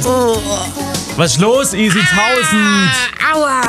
Was ist los, Easy 1000? Aua.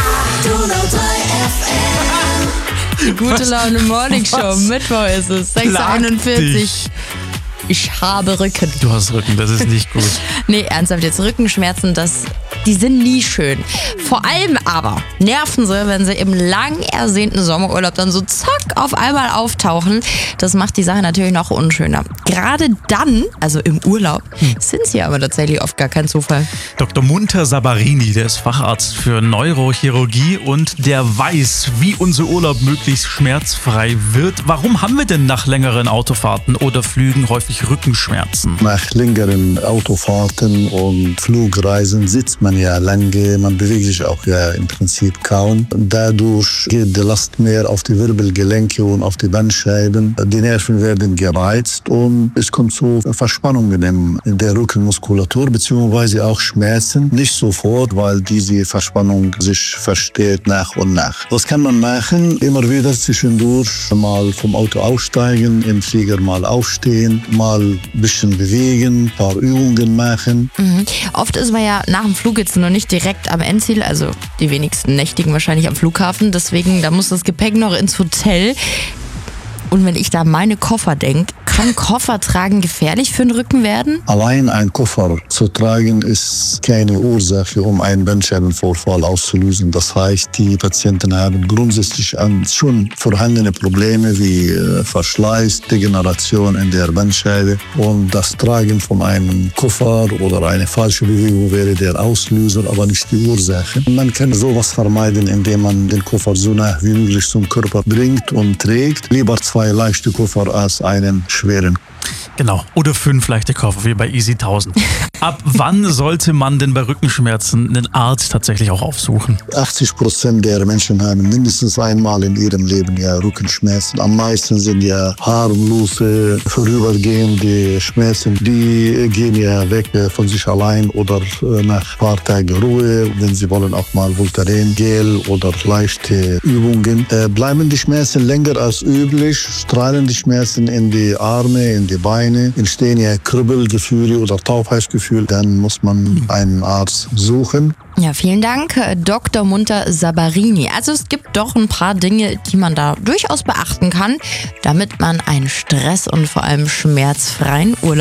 Die gute Laune Morning Show. Mittwoch ist es. 6:41. Ich habe Rücken. Du hast Rücken, das ist nicht gut. Nee, ernsthaft jetzt. Rückenschmerzen, die sind nie schön. Vor allem aber nerven sie, wenn sie im lang ersehnten Sommerurlaub dann so zack auf einmal auftauchen. Das macht die Sache natürlich noch unschöner. Gerade dann, also im Urlaub, sind sie aber tatsächlich oft gar kein Zufall. Dr. Munter Sabarini, der ist Facharzt für Neurochirurgie und der weiß, wie unser Urlaub möglichst schmerzfrei wird. Warum haben wir denn nach längeren Autofahrten oder Flügen häufig Rückenschmerzen? Nach längeren Autofahrten und Flugreisen sitzt man ja lange, man bewegt sich auch ja im Prinzip kaum. Dadurch geht die Last mehr auf die Wirbelgelenke und auf die Bandscheiben. Die Nerven werden gereizt und es kommt zu Verspannungen in der Rückenmuskulatur beziehungsweise auch Schmerzen. Nicht sofort, weil diese Verspannung sich verstärkt nach und nach. Was kann man machen? Immer wieder zwischendurch mal vom Auto aussteigen, im Flieger mal aufstehen, mal ein bisschen bewegen, ein paar Übungen machen. Oft ist man ja nach dem Flug jetzt noch nicht direkt am Endziel, also die wenigsten nächtigen wahrscheinlich am Flughafen, deswegen da muss das Gepäck noch ins Hotel. Und wenn ich da an meine Koffer denke, kann Koffer tragen gefährlich für den Rücken werden? Allein einen Koffer zu tragen ist keine Ursache, um einen Bandscheibenvorfall auszulösen. Das heißt, die Patienten haben grundsätzlich schon vorhandene Probleme wie Verschleiß, Degeneration in der Bandscheibe. Und das Tragen von einem Koffer oder eine falsche Bewegung wäre der Auslöser, aber nicht die Ursache. Man kann sowas vermeiden, indem man den Koffer so nah wie möglich zum Körper bringt und trägt. Lieber 2 leichte Koffer als einen schweren. Genau, oder 5 leichte Koffer, wie bei Easy 1000. Ab wann sollte man denn bei Rückenschmerzen einen Arzt tatsächlich auch aufsuchen? 80% der Menschen haben mindestens einmal in ihrem Leben ja Rückenschmerzen. Am meisten sind ja harmlose, vorübergehende Schmerzen. Die gehen ja weg von sich allein oder nach ein paar Tagen Ruhe. Wenn sie wollen, auch mal Voltaren, Gel oder leichte Übungen. Bleiben die Schmerzen länger als üblich, strahlen die Schmerzen in die Arme, in die Beine, entstehen ja Kribbelgefühle oder Taubheitsgefühle, dann muss man einen Arzt suchen. Ja, vielen Dank, Dr. Munter Sabarini. Also es gibt doch ein paar Dinge, die man da durchaus beachten kann, damit man einen Stress- und vor allem schmerzfreien Urlaub